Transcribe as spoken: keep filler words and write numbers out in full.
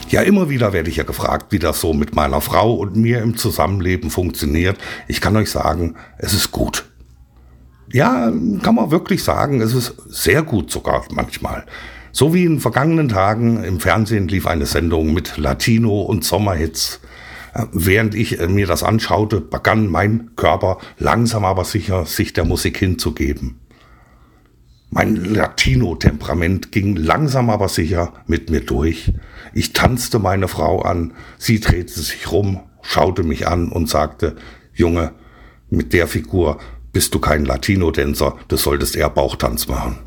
Ja, immer wieder werde ich ja gefragt, wie das so mit meiner Frau und mir im Zusammenleben funktioniert. Ich kann euch sagen, es ist gut. Ja, kann man wirklich sagen, es ist sehr gut sogar manchmal. So wie in vergangenen Tagen im Fernsehen lief eine Sendung mit Latino und Sommerhits. Während ich mir das anschaute, begann mein Körper langsam aber sicher sich der Musik hinzugeben. Mein Latino-Temperament ging langsam aber sicher mit mir durch. Ich tanzte meine Frau an, sie drehte sich rum, schaute mich an und sagte, Junge, mit der Figur bist du kein Latino-Tänzer, du solltest eher Bauchtanz machen.